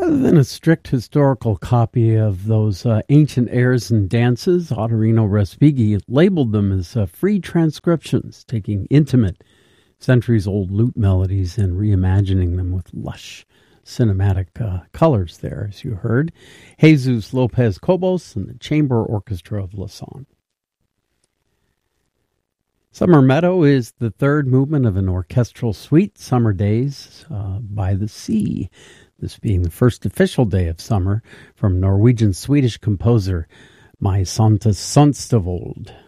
Rather than a strict historical copy of those ancient airs and dances, Ottorino Respighi labeled them as free transcriptions, taking intimate, centuries-old lute melodies and reimagining them with lush cinematic colors there, as you heard. Jesus Lopez Cobos and the Chamber Orchestra of Lausanne. Summer Meadow is the third movement of an orchestral suite, Summer Days by the Sea. This being the first official day of summer from Norwegian-Swedish composer My Santa Sonstavold.